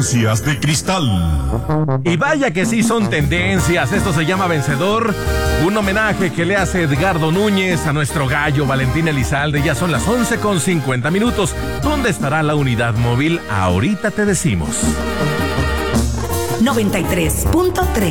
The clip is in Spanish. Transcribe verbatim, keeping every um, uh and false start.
Tendencias de Cristal. Y vaya que sí son tendencias, esto se llama Vencedor, un homenaje que le hace Edgardo Núñez a nuestro gallo Valentín Elizalde. Ya son las once con cincuenta minutos. ¿Dónde estará la unidad móvil? Ahorita te decimos. noventa y tres punto tres